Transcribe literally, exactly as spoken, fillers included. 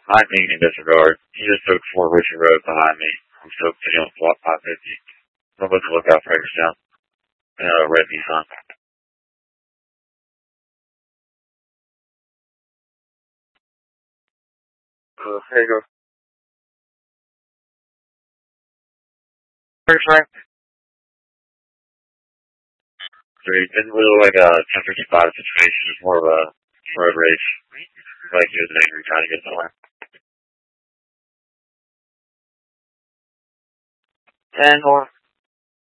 My thing in disregard. He just took four Richard Road behind me. I'm still sitting on Swap five fifty. I'm about to look out for Hagerstown. Uh, Red Nissan. Uh, there you go. First rank. So it didn't really like a ten fifty-five situation. It's more of a road race. Like he was angry trying to get somewhere. Ten more.